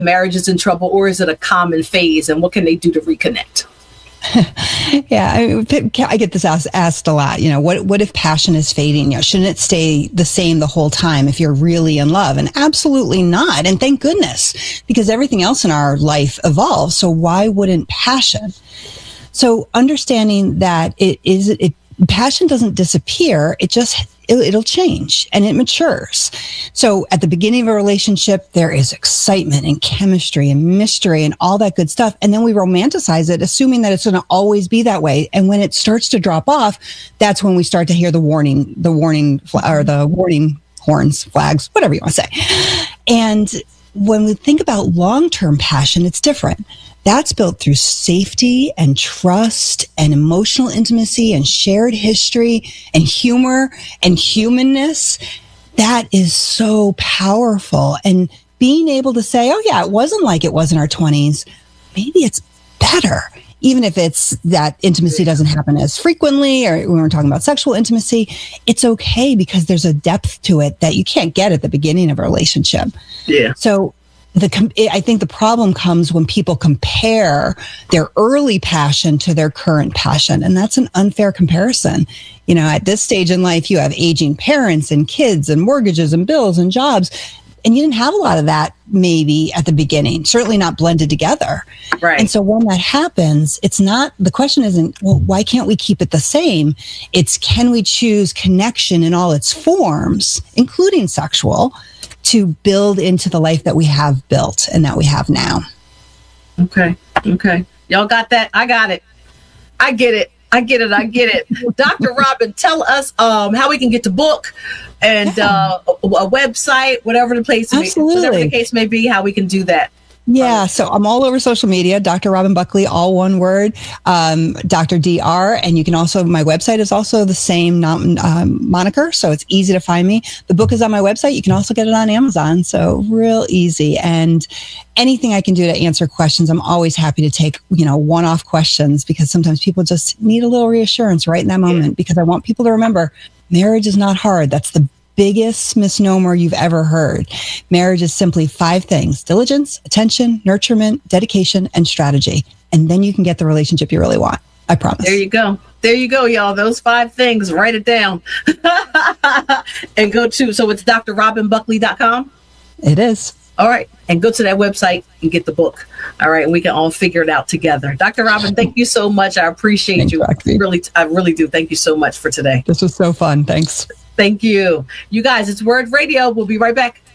marriage is in trouble, or is it a common phase, and what can they do to reconnect? Yeah, I get this asked a lot. What if passion is fading? Shouldn't it stay the same the whole time if you're really in love? And absolutely not. And thank goodness, because everything else in our life evolves. So why wouldn't passion? So understanding that passion doesn't disappear. It'll change and it matures. So at the beginning of a relationship, there is excitement and chemistry and mystery and all that good stuff. And then we romanticize it, assuming that it's going to always be that way. And when it starts to drop off, that's when we start to hear the warning horns, flags, whatever you want to say. And when we think about long-term passion, it's different. That's built through safety and trust and emotional intimacy and shared history and humor and humanness. That is so powerful. And being able to say, oh yeah, it wasn't like it was in our 20s. Maybe it's better. Even if it's that intimacy doesn't happen as frequently, or when we're talking about sexual intimacy, it's okay because there's a depth to it that you can't get at the beginning of a relationship. Yeah. So I think the problem comes when people compare their early passion to their current passion. And that's an unfair comparison. At this stage in life, you have aging parents and kids and mortgages and bills and jobs. And you didn't have a lot of that maybe at the beginning, certainly not blended together. Right. And so when that happens, the question isn't, well, why can't we keep it the same? It's, can we choose connection in all its forms, including sexual, to build into the life that we have built and that we have now. Okay. Y'all got that? I got it. I get it. Dr. Robin, tell us how we can get the book and a website, whatever the case may be, how we can do that. Yeah, so I'm all over social media, Dr. Robin Buckley, all one word, Dr. DR. And you can also, my website is also the same moniker, so it's easy to find me. The book is on my website. You can also get it on Amazon, so real easy. And anything I can do to answer questions, I'm always happy to take, one-off questions, because sometimes people just need a little reassurance right in that moment, because I want people to remember marriage is not hard. That's the biggest misnomer you've ever heard. Marriage is simply 5 things: diligence, attention, nurturement, dedication, and strategy. And then you can get the relationship you really want. I promise. There you go, y'all. Those 5 things, write it down. And go to, so it's drrobinbuckley.com? It is. All right. And go to that website and get the book. All right. And we can all figure it out together. Dr. Robin, thank you so much. I appreciate you. I really do. Thank you so much for today. This was so fun. Thanks. Thank you. You guys, it's Word Radio. We'll be right back.